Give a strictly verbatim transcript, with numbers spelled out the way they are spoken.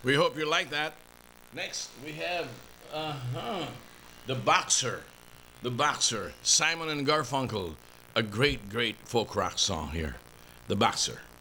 We hope you like that. Next, we have uh huh, the Boxer, the Boxer, Simon and Garfunkel, a great, great folk rock song here, the Boxer.